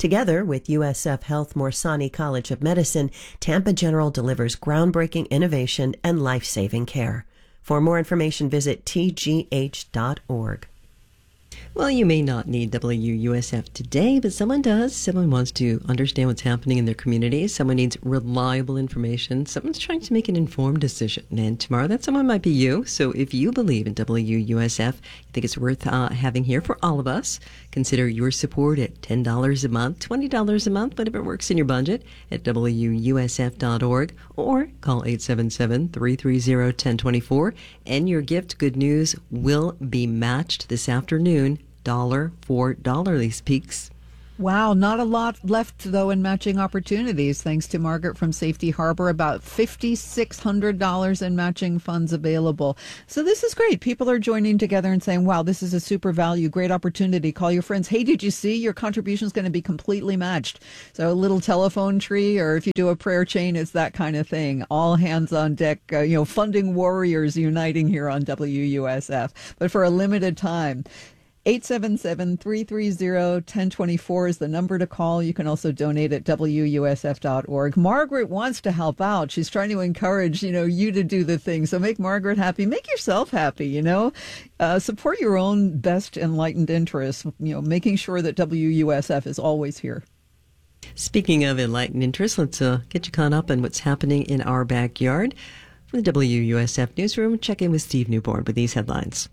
Together with U S F Health Morsani College of Medicine, Tampa General delivers groundbreaking innovation and life-saving care. For more information, visit T G H dot org. Well, you may not need W U S F today, but someone does. Someone wants to understand what's happening in their community. Someone needs reliable information. Someone's trying to make an informed decision. And tomorrow, that someone might be you. So if you believe in W U S F, you think it's worth uh, having here for all of us, consider your support at ten dollars a month, twenty dollars a month, whatever works in your budget, at W U S F dot org, or call eight seven seven, three three zero, one zero two four. And your gift, good news, will be matched this afternoon. Dollar for dollar, these peaks. Wow, not a lot left, though, in matching opportunities. Thanks to Margaret from Safety Harbor, about five thousand six hundred dollars in matching funds available. So this is great. People are joining together and saying, wow, this is a super value, great opportunity. Call your friends. Hey, did you see your contribution is going to be completely matched? So a little telephone tree, or if you do a prayer chain, it's that kind of thing. All hands on deck, uh, you know, funding warriors uniting here on W U S F. But for a limited time, eight seven seven, three three zero, one zero two four is the number to call. You can also donate at W U S F dot org. Margaret wants to help out. She's trying to encourage, you know, you to do the thing. So make Margaret happy. Make yourself happy, you know. Uh, support your own best enlightened interests, you know, making sure that W U S F is always here. Speaking of enlightened interests, let's uh, get you caught up on what's happening in our backyard. From the W U S F Newsroom, check in with Steve Newborn with these headlines.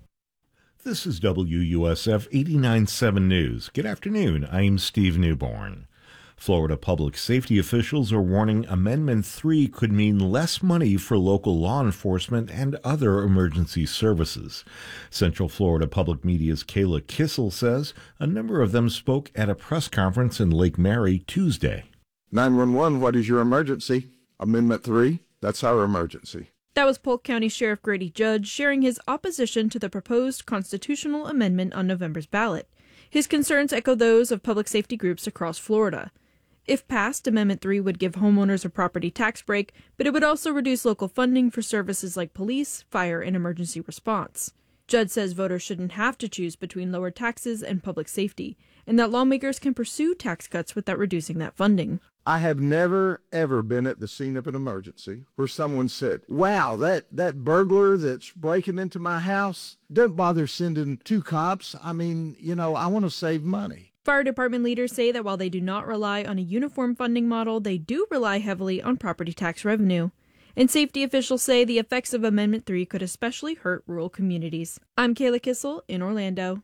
This is W U S F eighty-nine point seven News. Good afternoon. I'm Steve Newborn. Florida public safety officials are warning Amendment three could mean less money for local law enforcement and other emergency services. Central Florida Public Media's Kayla Kissel says a number of them spoke at a press conference in Lake Mary Tuesday. nine one one, what is your emergency? Amendment three, that's our emergency. That was Polk County Sheriff Grady Judge sharing his opposition to the proposed constitutional amendment on November's ballot. His concerns echo those of public safety groups across Florida. If passed, Amendment three would give homeowners a property tax break, but it would also reduce local funding for services like police, fire, and emergency response. Judge says voters shouldn't have to choose between lower taxes and public safety, and that lawmakers can pursue tax cuts without reducing that funding. I have never, ever been at the scene of an emergency where someone said, wow, that, that burglar that's breaking into my house, don't bother sending two cops. I mean, you know, I want to save money. Fire department leaders say that while they do not rely on a uniform funding model, they do rely heavily on property tax revenue. And safety officials say the effects of Amendment three could especially hurt rural communities. I'm Kayla Kissel in Orlando.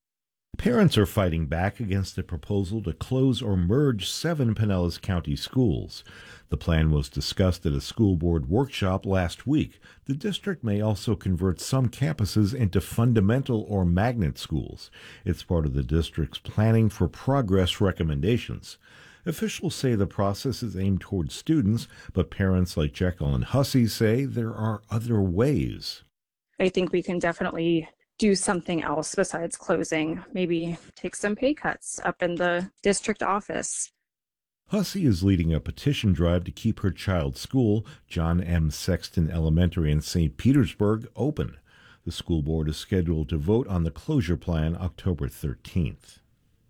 Parents are fighting back against the proposal to close or merge seven Pinellas County schools. The plan was discussed at a school board workshop last week. The district may also convert some campuses into fundamental or magnet schools. It's part of the district's Planning for Progress recommendations. Officials say the process is aimed toward students, but parents like Jacqueline Hussey say there are other ways. I think we can definitely do something else besides closing, maybe take some pay cuts up in the district office. Hussey is leading a petition drive to keep her child's school, John M. Sexton Elementary in Saint Petersburg, open. The school board is scheduled to vote on the closure plan October thirteenth.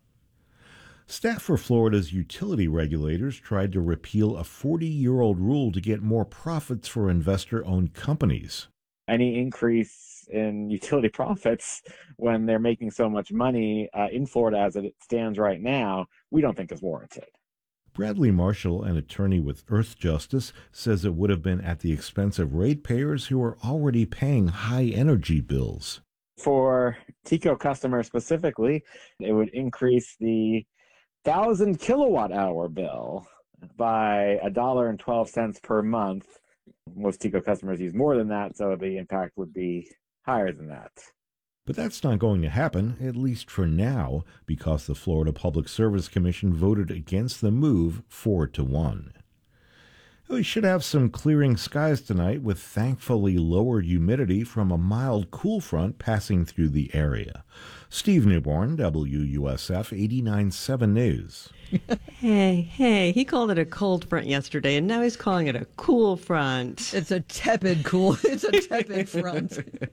Staff for Florida's utility regulators tried to repeal a forty-year-old rule to get more profits for investor-owned companies. Any increase in utility profits when they're making so much money uh, in Florida as it stands right now, we don't think is warranted. Bradley Marshall, an attorney with Earth Justice, says it would have been at the expense of ratepayers who are already paying high energy bills. For TECO customers specifically, it would increase the one thousand kilowatt hour bill by one dollar and twelve cents per month. Most TECO customers use more than that, so the impact would be higher than that. But that's not going to happen, at least for now, because the Florida Public Service Commission voted against the move four to one. We should have some clearing skies tonight with thankfully lower humidity from a mild cool front passing through the area. Steve Newborn, W U S F eighty-nine point seven News. Hey, hey, he called it a cold front yesterday, and now he's calling it a cool front. It's a tepid cool. It's a tepid front.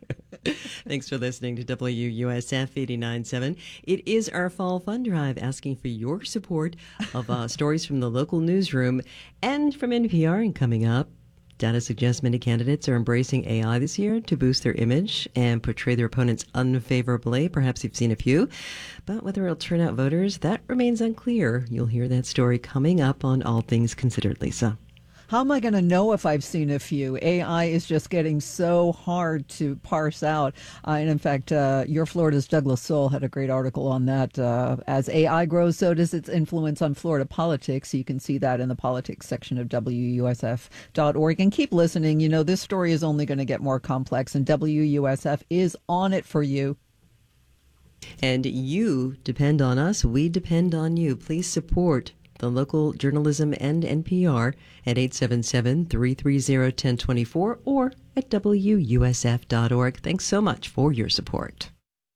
Thanks for listening to W U S F eighty-nine point seven. It is our Fall Fun Drive, asking for your support of uh, stories from the local newsroom and from N P R. And coming up, data suggests many candidates are embracing A I this year to boost their image and portray their opponents unfavorably. Perhaps you've seen a few, but whether it'll turn out voters, that remains unclear. You'll hear that story coming up on All Things Considered. Lisa. How am I going to know if I've seen a few? A I is just getting so hard to parse out. Uh, and in fact, uh, Your Florida's Douglas Soul had a great article on that. Uh, as A I grows, so does its influence on Florida politics. You can see that in the politics section of W U S F dot org. And keep listening. You know, this story is only going to get more complex, and W U S F is on it for you. And you depend on us. We depend on you. Please support the local journalism and N P R at eight seven seven, three three zero, one zero two four or at W U S F dot org. Thanks so much for your support.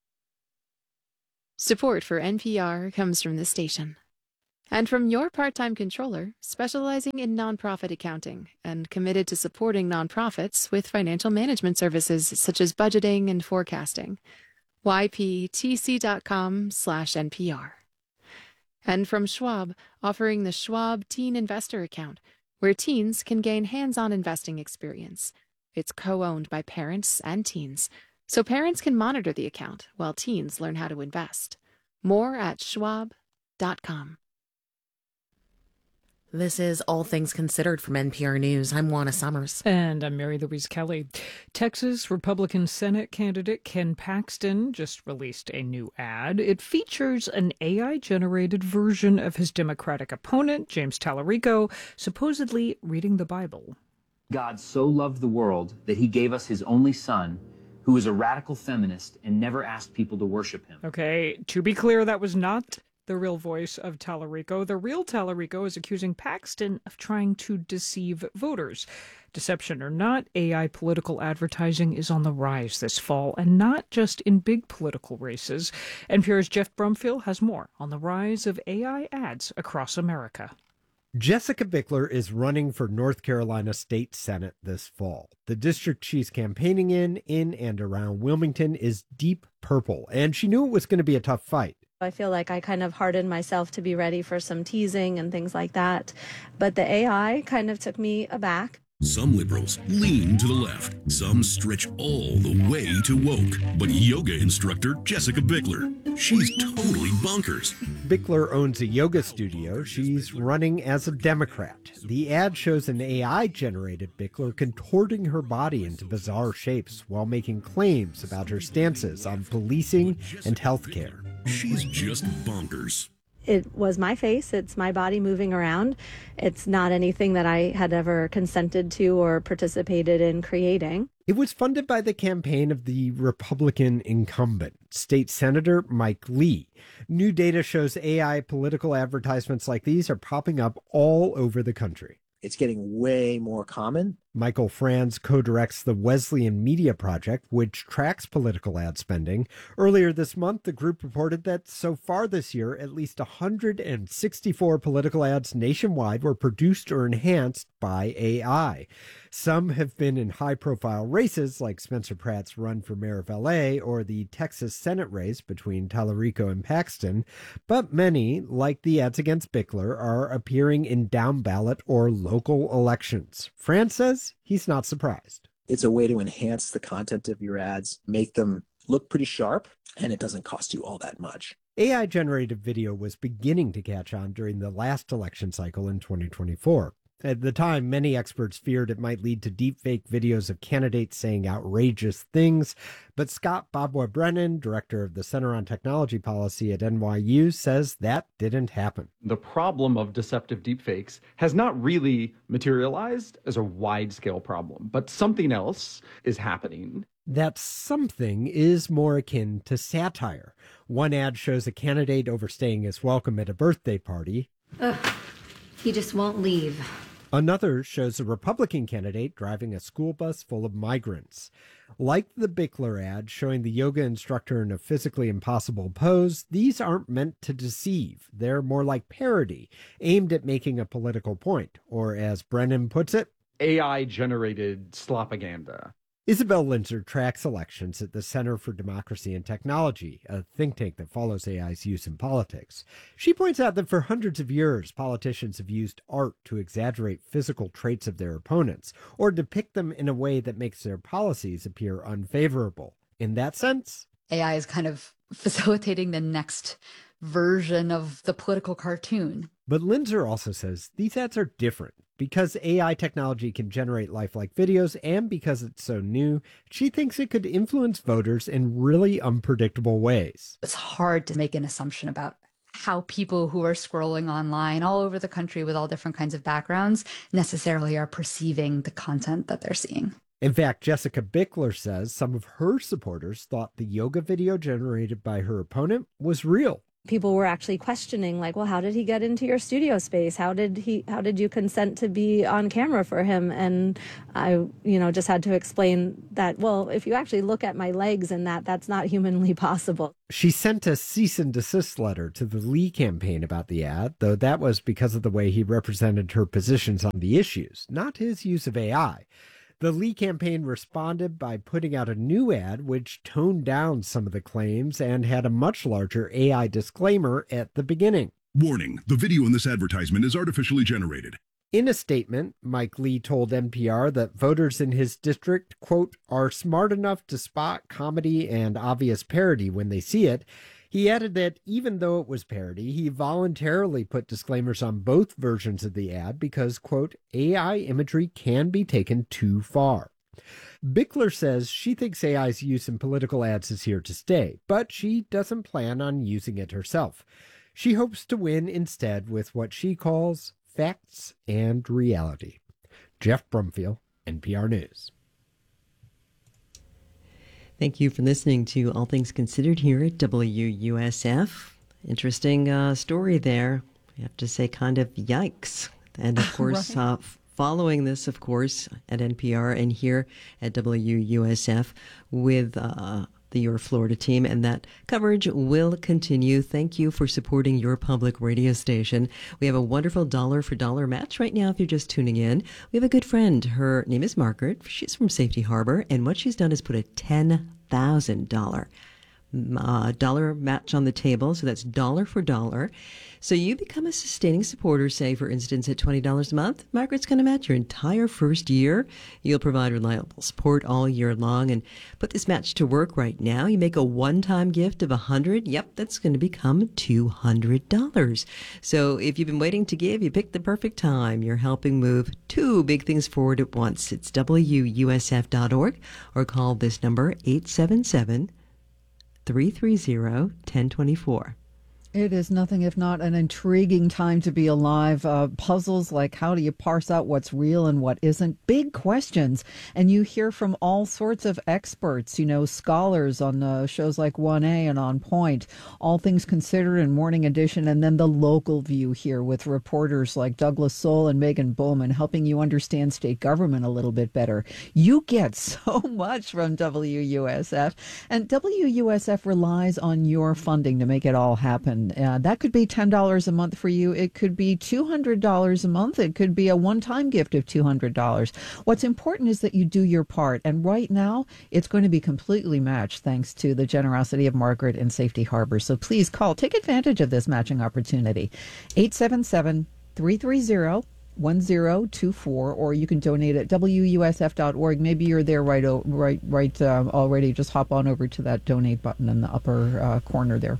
Support for N P R comes from this station and from your part-time controller, specializing in nonprofit accounting and committed to supporting nonprofits with financial management services such as budgeting and forecasting. Y P T C dot com slash N P R. And from Schwab, offering the Schwab Teen Investor Account, where teens can gain hands-on investing experience. It's co-owned by parents and teens, so parents can monitor the account while teens learn how to invest. More at schwab dot com. This is All Things Considered from N P R News. I'm Juana Summers. And I'm Mary Louise Kelly. Texas Republican Senate candidate Ken Paxton just released a new ad. It features an A I-generated version of his Democratic opponent, James Tallarico, supposedly reading the Bible. God so loved the world that he gave us his only son, who is a radical feminist and never asked people to worship him. Okay, to be clear, that was not the real voice of Tallarico. The real Tallarico is accusing Paxton of trying to deceive voters. Deception or not, A I political advertising is on the rise this fall, and not just in big political races. N P R's Jeff Brumfield has more on the rise of A I ads across America. Jessica Bickler is running for North Carolina State Senate this fall. The district she's campaigning in, in and around Wilmington, is deep purple, and she knew it was going to be a tough fight. I feel like I kind of hardened myself to be ready for some teasing and things like that. But the A I kind of took me aback. Some liberals lean to the left. Some stretch all the way to woke. But yoga instructor Jessica Bickler, she's totally bonkers. Bickler owns a yoga studio. She's running as a Democrat. The ad shows an A I-generated Bickler contorting her body into bizarre shapes while making claims about her stances on policing and healthcare. She's just bonkers. It was my face. It's my body moving around. It's not anything that I had ever consented to or participated in creating. It was funded by the campaign of the Republican incumbent, State Senator Mike Lee. New data shows A I political advertisements like these are popping up all over the country. It's getting way more common. Michael Franz co-directs the Wesleyan Media Project, which tracks political ad spending. Earlier this month, the group reported that so far this year, at least one hundred sixty-four political ads nationwide were produced or enhanced by A I. Some have been in high-profile races, like Spencer Pratt's run for mayor of L A or the Texas Senate race between Tallarico and Paxton, but many, like the ads against Bickler, are appearing in down-ballot or local elections. Franz says he's not surprised. It's a way to enhance the content of your ads, make them look pretty sharp, and it doesn't cost you all that much. A I-generated video was beginning to catch on during the last election cycle in twenty twenty-four. At the time, many experts feared it might lead to deepfake videos of candidates saying outrageous things, but Scott Bobwa-Brennan, director of the Center on Technology Policy at N Y U, says that didn't happen. The problem of deceptive deepfakes has not really materialized as a wide-scale problem, but something else is happening. That something is more akin to satire. One ad shows a candidate overstaying his welcome at a birthday party. Ugh, he just won't leave. Another shows a Republican candidate driving a school bus full of migrants. Like the Bickler ad showing the yoga instructor in a physically impossible pose, these aren't meant to deceive. They're more like parody, aimed at making a political point, or as Brennan puts it, A I-generated slopaganda. Isabel Linzer tracks elections at the Center for Democracy and Technology, a think tank that follows A I's use in politics. She points out that for hundreds of years, politicians have used art to exaggerate physical traits of their opponents or depict them in a way that makes their policies appear unfavorable. In that sense, A I is kind of facilitating the next version of the political cartoon. But Linzer also says these ads are different. Because A I technology can generate lifelike videos and because it's so new, she thinks it could influence voters in really unpredictable ways. It's hard to make an assumption about how people who are scrolling online all over the country with all different kinds of backgrounds necessarily are perceiving the content that they're seeing. In fact, Jessica Bickler says some of her supporters thought the yoga video generated by her opponent was real. People were actually questioning, like, well, how did he get into your studio space? How did he, how did you consent to be on camera for him? And I, you know, just had to explain that, well, if you actually look at my legs and that, that's not humanly possible. She sent a cease and desist letter to the Lee campaign about the ad, though that was because of the way he represented her positions on the issues, not his use of A I. The Lee campaign responded by putting out a new ad which toned down some of the claims and had a much larger A I disclaimer at the beginning. Warning, the video in this advertisement is artificially generated. In a statement, Mike Lee told N P R that voters in his district, quote, are smart enough to spot comedy and obvious parody when they see it. He added that even though it was parody, he voluntarily put disclaimers on both versions of the ad because, quote, A I imagery can be taken too far. Bickler says she thinks A I's use in political ads is here to stay, but she doesn't plan on using it herself. She hopes to win instead with what she calls facts and reality. Jeff Brumfield, N P R News. Thank you for listening to All Things Considered here at W U S F. Interesting uh, story there. I have to say, kind of yikes. And of course, right. uh, following this, of course, at N P R and here at W U S F with uh, the Your Florida team, and that coverage will continue. Thank you for supporting your public radio station. We have a wonderful dollar for dollar match right now if you're just tuning in. We have a good friend. Her name is Margaret. She's from Safety Harbor, and what she's done is put a ten thousand dollars uh, dollar match on the table, so that's dollar for dollar. So you become a sustaining supporter, say, for instance, at twenty dollars a month. Margaret's going to match your entire first year. You'll provide reliable support all year long and put this match to work right now. You make a one-time gift of one hundred dollars. Yep, that's going to become two hundred dollars. So if you've been waiting to give, you picked the perfect time. You're helping move two big things forward at once. It's W U S F dot org or call this number, eight seven seven, three three zero, one zero two four. It is nothing if not an intriguing time to be alive. Uh, puzzles like how do you parse out what's real and what isn't? Big questions. And you hear from all sorts of experts, you know, scholars on uh, shows like one A and On Point, All Things Considered and Morning Edition, and then the local view here with reporters like Douglas Soul and Megan Bowman helping you understand state government a little bit better. You get so much from W U S F, and W U S F relies on your funding to make it all happen. Uh, that could be ten dollars a month for you. It could be two hundred dollars a month. It could be a one-time gift of two hundred dollars. What's important is that you do your part. And right now, it's going to be completely matched thanks to the generosity of Margaret and Safety Harbor. So please call. Take advantage of this matching opportunity. eight seven seven, three three zero, one zero two four, or you can donate at W U S F dot org. Maybe you're there right right, right um, already. Just hop on over to that donate button in the upper uh, corner there.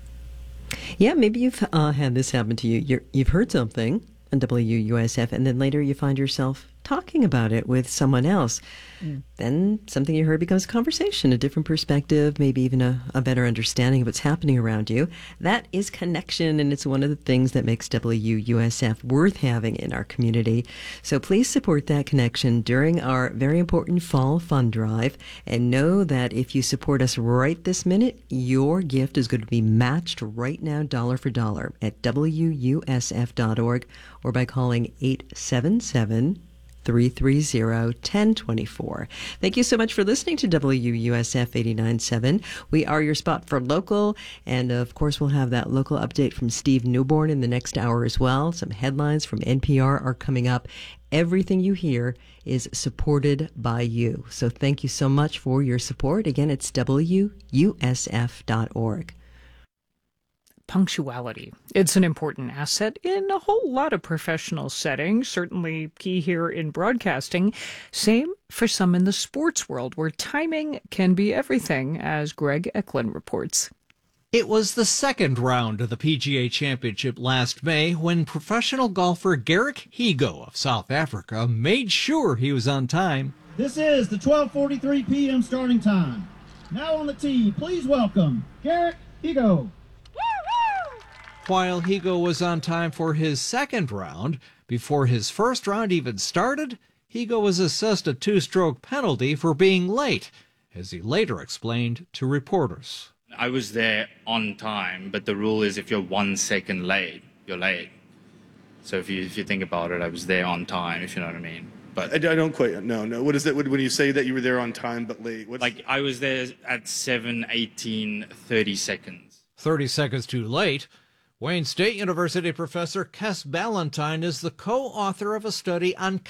Yeah, maybe you've uh, had this happen to you. You're, you've heard something on W U S F, and then later you find yourself talking about it with someone else. Mm. Then something you heard becomes a conversation, a different perspective, maybe even a, a better understanding of what's happening around you. That is connection, and it's one of the things that makes W U S F worth having in our community. So please support that connection during our very important fall fund drive, and know that if you support us right this minute, your gift is going to be matched right now, dollar for dollar, at W U S F dot org or by calling eight seven seven, three three zero, one zero two four. Thank you so much for listening to W U S F eighty-nine point seven. We are your spot for local, and of course we'll have that local update from Steve Newborn in the next hour as well. Some headlines from N P R are coming up Everything you hear is supported by you. So thank you so much for your support. Again, it's W U S F dot org. Punctuality. It's an important asset in a whole lot of professional settings, certainly key here in broadcasting. Same for some in the sports world, where timing can be everything, as Greg Eklund reports. It was the second round of the P G A Championship last May when professional golfer Garrick Higgo of South Africa made sure he was on time. This is the twelve forty-three p.m. starting time. Now on the tee, please welcome Garrick Higgo. While Higgo was on time for his second round, before his first round even started, Higgo was assessed a two-stroke penalty for being late, as he later explained to reporters. I was there on time, but the rule is if you're one second late, you're late. So if you if you think about it, I was there on time, if you know what I mean. But I, I don't quite, no, no. What is it when you say that you were there on time but late? What's... Like, I was there at seven eighteen, thirty seconds. thirty seconds too late? Wayne State University professor Kes Ballantyne is the co-author of a study on